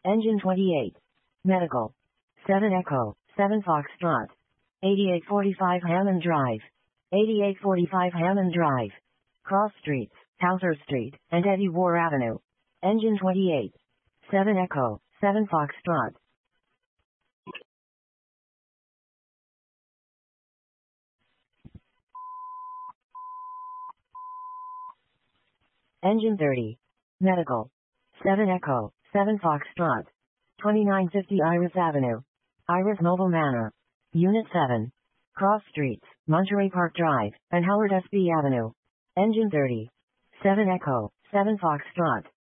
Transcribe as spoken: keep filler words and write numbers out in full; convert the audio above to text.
Engine twenty-eight. Medical. seven Echo, seven Foxtrot. eighty-eight forty-five Hammond Drive. eighty-eight forty-five Hammond Drive. Cross Streets, Powter Street, and Eddie War Avenue. Engine twenty-eight. seven Echo, seven Foxtrot. Engine thirty. Medical. seven Echo, seven Foxtrot. twenty-nine fifty Iris Avenue. Iris Mobile Manor. Unit seven. Cross Streets, Monterey Park Drive, and Howard S B Avenue. Engine thirty. seven Echo, seven Foxtrot.